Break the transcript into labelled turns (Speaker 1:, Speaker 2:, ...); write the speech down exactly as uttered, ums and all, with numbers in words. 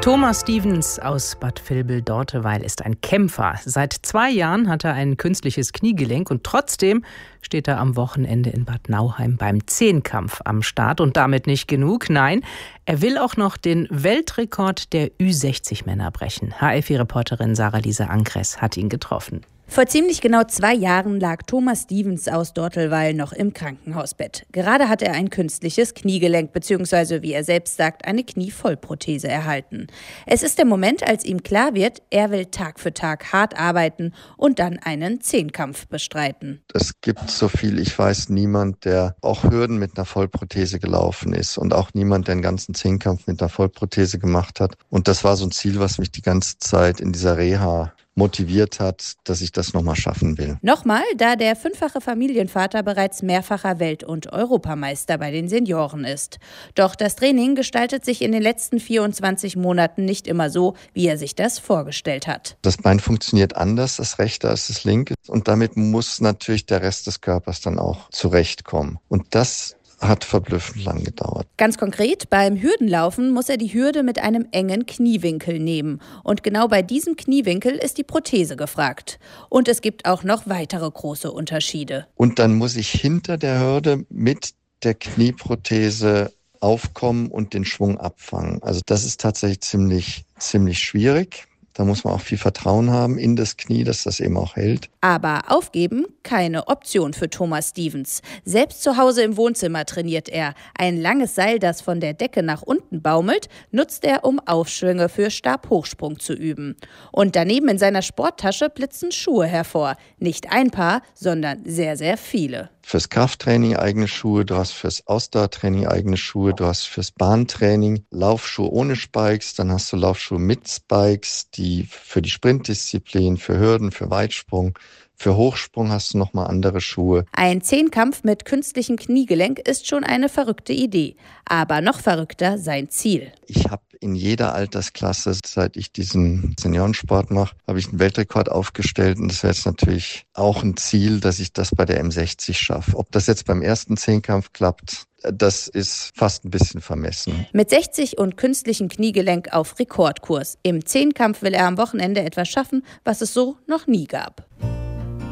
Speaker 1: Thomas Stevens aus Bad Vilbel-Dorteweil ist ein Kämpfer. Seit zwei Jahren hat er ein künstliches Kniegelenk und trotzdem steht er am Wochenende in Bad Nauheim beim Zehnkampf am Start. Und damit nicht genug, nein, er will auch noch den Weltrekord der Ü sechzig Männer brechen. H F I-Reporterin Sarah-Lise Ankres hat ihn getroffen.
Speaker 2: Vor ziemlich genau zwei Jahren lag Thomas Stevens aus Dorteweil noch im Krankenhausbett. Gerade hat er ein künstliches Kniegelenk bzw. wie er selbst sagt, eine Knievollprothese erhalten. Es ist der Moment, als ihm klar wird, er will Tag für Tag hart arbeiten und dann einen Zehnkampf bestreiten.
Speaker 3: Es gibt, so viel ich weiß, niemand, der auch Hürden mit einer Vollprothese gelaufen ist und auch niemand, der einen ganzen Zehnkampf mit einer Vollprothese gemacht hat. Und das war so ein Ziel, was mich die ganze Zeit in dieser Reha motiviert hat, dass ich das nochmal schaffen will.
Speaker 2: Nochmal, da der fünffache Familienvater bereits mehrfacher Welt- und Europameister bei den Senioren ist. Doch das Training gestaltet sich in den letzten vierundzwanzig Monaten nicht immer so, wie er sich das vorgestellt hat.
Speaker 3: Das Bein funktioniert anders, das rechte als das linke. Und damit muss natürlich der Rest des Körpers dann auch zurechtkommen. Und das hat verblüffend lang gedauert.
Speaker 2: Ganz konkret, beim Hürdenlaufen muss er die Hürde mit einem engen Kniewinkel nehmen. Und genau bei diesem Kniewinkel ist die Prothese gefragt. Und es gibt auch noch weitere große Unterschiede.
Speaker 3: Und dann muss ich hinter der Hürde mit der Knieprothese aufkommen und den Schwung abfangen. Also das ist tatsächlich ziemlich, ziemlich schwierig. Da muss man auch viel Vertrauen haben in das Knie, dass das eben auch hält.
Speaker 2: Aber aufgeben, keine Option für Thomas Stevens. Selbst zu Hause im Wohnzimmer trainiert er. Ein langes Seil, das von der Decke nach unten baumelt, nutzt er, um Aufschwünge für Stabhochsprung zu üben. Und daneben in seiner Sporttasche blitzen Schuhe hervor. Nicht ein Paar, sondern sehr, sehr viele.
Speaker 3: Fürs Krafttraining eigene Schuhe, du hast fürs Ausdauertraining eigene Schuhe, du hast fürs Bahntraining Laufschuhe ohne Spikes, dann hast du Laufschuhe mit Spikes, die für die Sprintdisziplin, für Hürden, für Weitsprung. Für Hochsprung hast du nochmal andere Schuhe.
Speaker 2: Ein Zehnkampf mit künstlichem Kniegelenk ist schon eine verrückte Idee. Aber noch verrückter sein Ziel.
Speaker 3: Ich habe in jeder Altersklasse, seit ich diesen Seniorensport mache, habe ich einen Weltrekord aufgestellt. Und das wäre jetzt natürlich auch ein Ziel, dass ich das bei der M sechzig schaffe. Ob das jetzt beim ersten Zehnkampf klappt, das ist fast ein bisschen vermessen.
Speaker 2: Mit sechzig und künstlichem Kniegelenk auf Rekordkurs. Im Zehnkampf will er am Wochenende etwas schaffen, was es so noch nie gab.